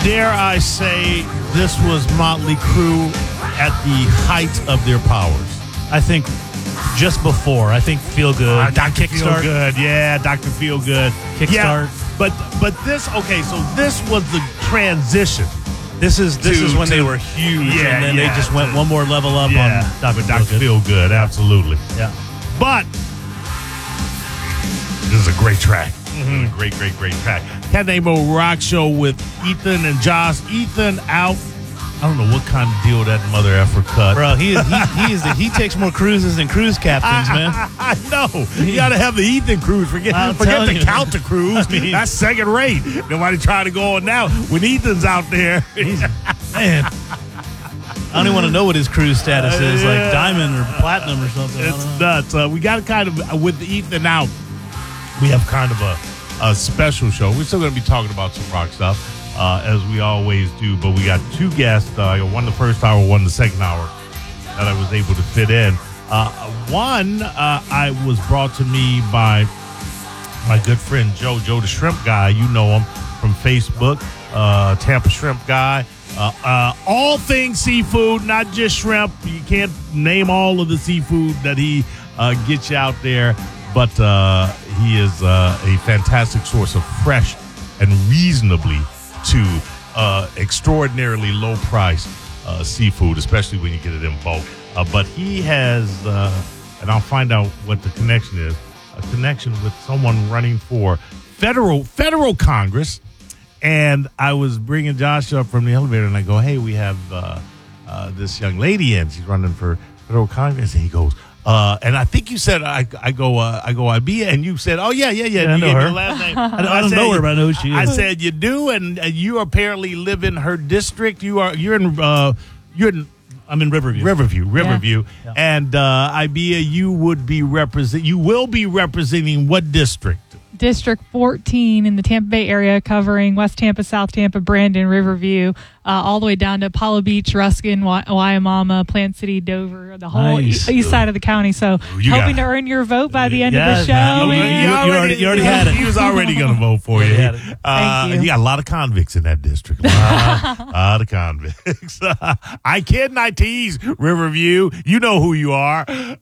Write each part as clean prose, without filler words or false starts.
dare I say, this was Motley Crue at the height of their powers. I think just before. I think Feel Good. Dr. Feel Good. Yeah, Dr. Feel Good. Kickstart. Yeah, but this, okay, so this was the transition. This is when they were huge, and then they just went one more level up on Dr. Feel Good. Absolutely. Yeah. But this is a great track. Mm-hmm. Great track. Cat Nemo Rock Show with Ethan and Josh. Ethan out. I don't know what kind of deal that mother effer cut. Bro, he takes more cruises than cruise captains, man. I know. You got to have the Ethan cruise. Forget the counter cruise. That's second rate. Nobody trying to go on now. When Ethan's out there. Man. I don't even want to know what his cruise status is, like diamond or platinum or something. It's nuts. We got kind of, with Ethan out, we have kind of a special show. We're still going to be talking about some rock stuff, as we always do, but we got two guests, one the first hour, one the second hour, that I was able to fit in. One, I was brought to me by my good friend Joe the Shrimp Guy. You know him from Facebook, Tampa Shrimp Guy. All things seafood, not just shrimp. You can't name all of the seafood that he gets you out there, but he is a fantastic source of fresh and reasonably to extraordinarily low price seafood, especially when you get it in bulk. But he has, and I'll find out what the connection is, a connection with someone running for federal Congress. And I was bringing Josh up from the elevator, and I go, "Hey, we have this young lady in. She's running for federal Congress." And he goes, and I think you said, I go, Ibia, and you said, "Oh yeah, I know her." Last name. I don't know her, but I know who she is. I said, "You do, and you apparently live in her district. You're in." I'm in Riverview. Yeah. And Ibia, you will be representing what district? District 14 in the Tampa Bay area, covering West Tampa, South Tampa, Brandon, Riverview, all the way down to Apollo Beach, Ruskin, Wyomama, Plant City, Dover, the whole east side of the county. So hoping to earn your vote by the end of the show. You already had it. He was already going to vote for you. Thank you. You got a lot of convicts in that district. A lot of convicts. I cannot tease Riverview. You know who you are. There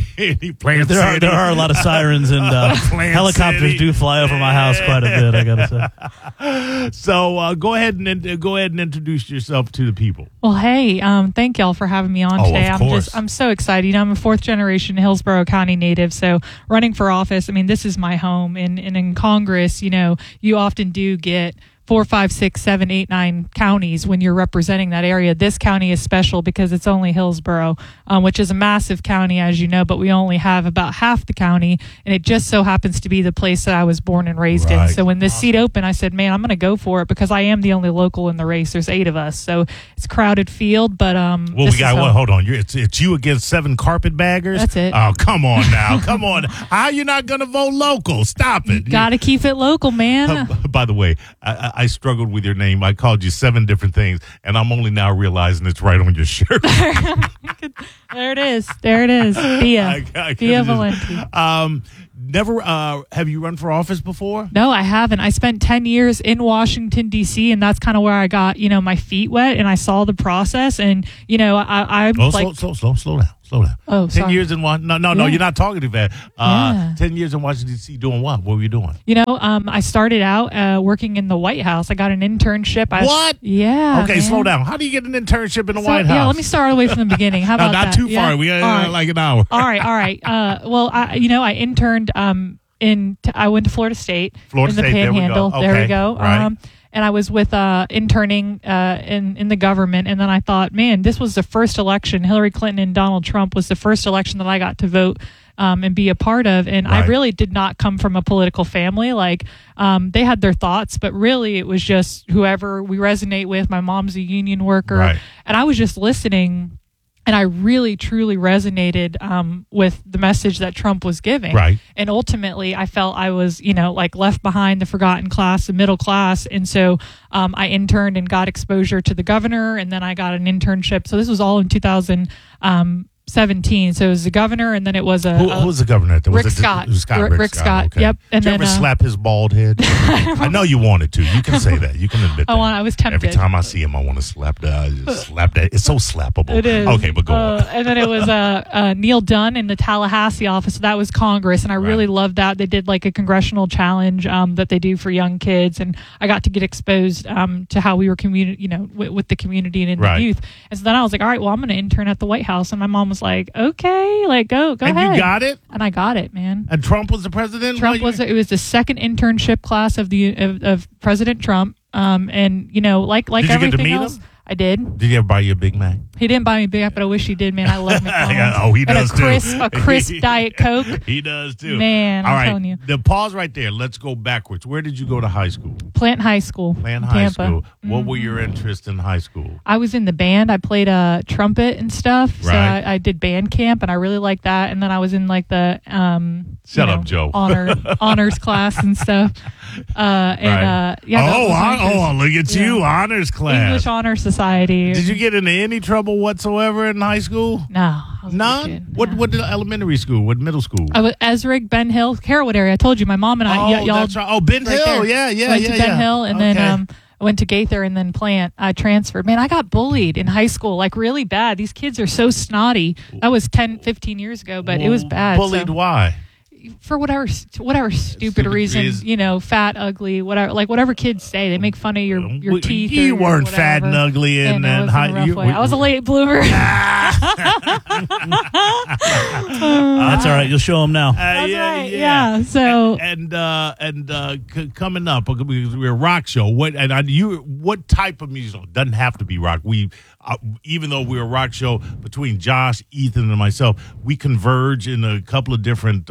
are a lot of sirens and helicopters do fly over my house quite a bit, I gotta say. So go ahead and introduce yourself to the people. Well, hey, thank y'all for having me on today. I'm so excited. I'm a fourth generation Hillsborough County native, so running for office, I mean, this is my home. And in Congress, you often do get 4, 5, 6, 7, 8, 9 counties when you're representing that area. This county is special because it's only Hillsborough, which is a massive county, as you know, but we only have about half the county, and it just so happens to be the place that I was born and raised in. So when this seat opened, I said, man, I'm going to go for it because I am the only local in the race. There's 8 of us, so it's a crowded field, but well, we got hold on. It's you against 7 carpetbaggers? That's it. Oh, come on now. Come on. How you not going to vote local? Stop it. Got to keep it local, man. By the way, I struggled with your name. I called you 7 different things, and I'm only now realizing it's right on your shirt. There it is. Via Valenti. Never have you run for office before? No, I haven't. I spent 10 years in Washington, D.C., and that's kind of where I got, my feet wet, and I saw the process, and, Slow down. Oh, 10 years in Washington. No, you're not talking too fast. 10 years in Washington, D.C. doing what? What were you doing? I started out working in the White House. I got an internship. What? Yeah. Okay, slow down. How do you get an internship in the White House? Yeah, let me start all the way from the beginning. How about not that? Too far. We got like an hour. All right. Well, I interned I went to Florida State in the Panhandle. There we go. Right. And I was with interning in the government, and then I thought, man, this was the first election. Hillary Clinton and Donald Trump was the first election that I got to vote and be a part of. And I really did not come from a political family. Like they had their thoughts, but really it was just whoever we resonate with. My mom's a union worker, and I was just listening. And I really, truly resonated with the message that Trump was giving. Right. And ultimately, I felt I was, left behind, the forgotten class, the middle class. And so I interned and got exposure to the governor, and then I got an internship. So this was all in 2000. 17. So it was the governor, and then it was who was the governor? Rick Scott. Rick Scott. Okay. Yep. And did you ever slap his bald head? I know you wanted to. You can say that. You can admit that. I was tempted. Every time I see him, I want to slap that. Just slap that. It's so slappable. It is. Okay, but go on. And then it was Neil Dunn in the Tallahassee office. So that was Congress, and I really loved that. They did like a congressional challenge that they do for young kids, and I got to get exposed to how we were with the community and in the youth. And so then I was like, all right, well, I'm going to intern at the White House, and my mom was like, okay, like go ahead. And you got it? And I got it, man. And Trump was the president? It was the second internship class of President Trump. And like did everything else. I did. Did he ever buy you a Big Mac? He didn't buy me Big Mac, but I wish he did, man. I love McDonald's. He does too. A crisp Diet Coke. He does too. Man, I'm telling you. The pause right there. Let's go backwards. Where did you go to high school? Plant High School. Plant High Tampa. School. What were your interests in high school? I was in the band. I played trumpet and stuff. So I did band camp, and I really liked that. And then I was in like the Shut up, Joe. honors class and stuff. Look at you, honors class. English Honor Society. Did you get into any trouble whatsoever in high school? No. None? What did elementary school? What middle school? I was Esrig, Ben Hill, Carrollwood area. I told you, my mom and I. Y'all, that's right. Oh, Ben Hill. There. Yeah. Went to Ben Hill, and then I went to Gaither, and then Plant. I transferred. Man, I got bullied in high school, like really bad. These kids are so snotty. That was 10, 15 years ago, but it was bad. Bullied why? For whatever stupid reason, fat, ugly, whatever kids say, they make fun of your teeth. You weren't fat and ugly in high school. I was a late bloomer. That's all right. You'll show them now. That's right. Yeah. So coming up, we're a rock show. What type of music? It doesn't have to be rock. Even though we're a rock show, between Josh, Ethan, and myself, we converge in a couple of different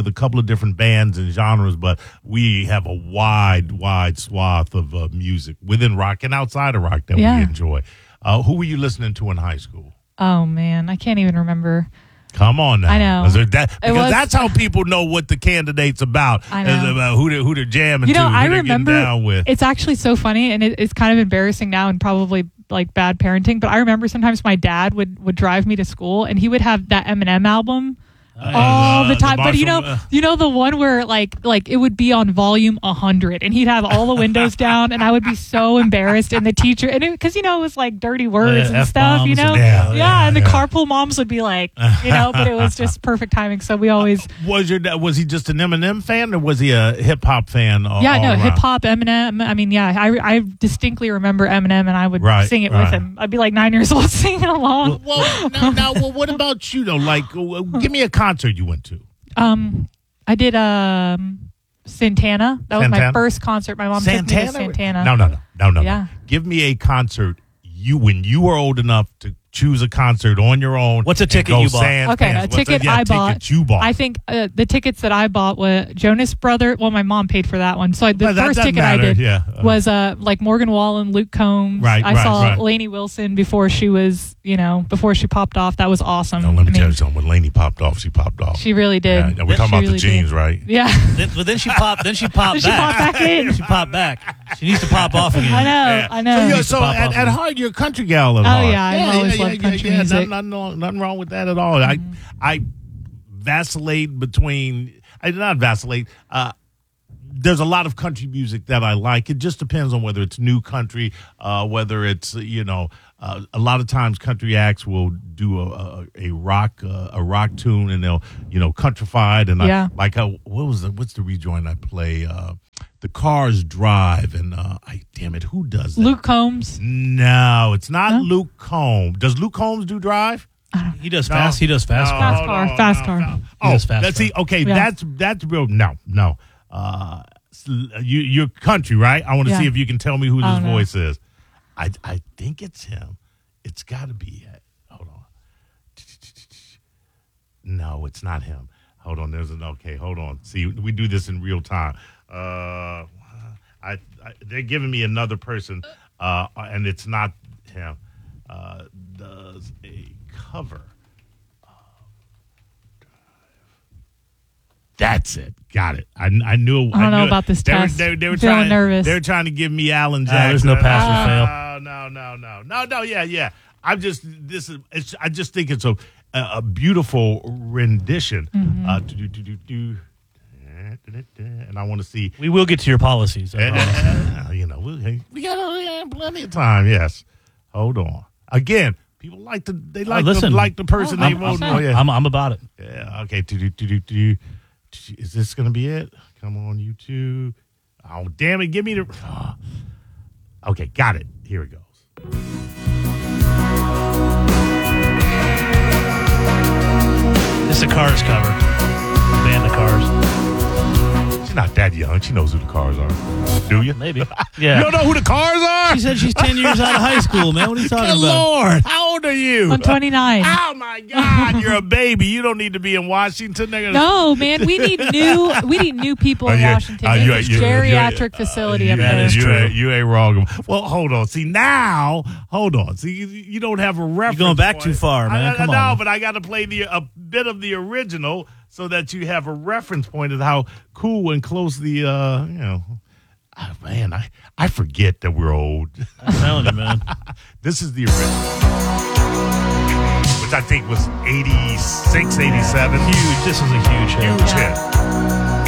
bands and genres, but we have a wide swath of music within rock and outside of rock that we enjoy. Who were you listening to in high school? Oh man, I can't even remember. Come on now. I know. Because that's how people know what the candidate's about. I know. Is about who they're jamming to, I who they're remember, getting down with. It's actually so funny, and it's kind of embarrassing now and probably like bad parenting, but I remember sometimes my dad would drive me to school, and he would have that Eminem album all the time. But you know the one where like it would be on volume 100, and he'd have all the windows down, and I would be so embarrassed. And the teacher, and because it was like dirty words and stuff, and the carpool moms would be like, but it was just perfect timing. So we always was he just an Eminem fan, or was he a hip hop fan? Hip hop, Eminem. I mean, I distinctly remember Eminem, and I would sing it with him. I'd be like 9 years old singing along. Well, what about you though? Like, give me a concert you went to. I did Santana. That was my first concert. My mom took me to Santana. No. Yeah. Give me a concert when you were old enough to choose a concert on your own. What's a ticket you bought? Okay, a ticket I bought. You bought. I think the tickets that I bought were Jonas Brothers. Well, my mom paid for that one. So the first ticket I did was like Morgan Wallen, Luke Combs. I saw Lainey Wilson before she was, before she popped off. That was awesome. Let me tell you something. When Lainey popped off, she popped off. She really did. Yeah, we're talking about the jeans, right? Yeah. But then she popped. Then she popped back. She popped back in. She popped back. She needs to pop off again. I know. So at heart, you're a country gal at heart. Oh yeah, I've always loved country music. Nothing wrong with that at all. I vacillate between. I did not vacillate. There's a lot of country music that I like. It just depends on whether it's new country, whether it's a lot of times country acts will do a rock tune, and they'll countrified, and what's the rejoin I play? The Cars Drive, and damn it, who does that? Luke Combs. No, it's not Luke Combs. Does Luke Combs do Drive? He does fast. He does fast car. Fast car. Oh, let's see. Okay, that's real. No. You're country, right? I want to see if you can tell me who this voice is. I think it's him. It's got to be. Hold on. No, it's not him. Hold on. Hold on. See, we do this in real time. They're giving me another person, and it's not him. Does a cover. That's it. Got it. I knew. I don't know about this test. They were feeling nervous. They were trying to give me Alan Jackson. There's no pass or fail. No. Yeah. I just think it's a beautiful rendition. And I want to see. We will get to your policies. We got plenty of time. Yes. Hold on. Again, people like the person they vote for. Yeah. I'm about it. Yeah. Okay. Is this gonna be it? Come on, YouTube. Oh, damn it! Give me the. Okay, got it. Here it goes. This is a Cars cover. Band of Cars. She's not that young. She knows who the Cars are. Do you? Maybe. Yeah. You don't know who the Cars are? She said she's 10 years out of high school, man. What are you talking Good about? Lord. How old are you? I'm 29. Oh, my God. You're a baby. You don't need to be in Washington. No, man. We need new people in Washington. It's a geriatric facility up there. You ain't wrong. Well, hold on. See, now, See, you don't have a reference. You're going back too far, man. Come on. No, but I got to play a bit of the original so that you have a reference point of how cool and close the, man, I forget that we're old. I'm telling you, man. This is the original, which I think was 86, 87. Huge. This is a huge hit. Huge hit.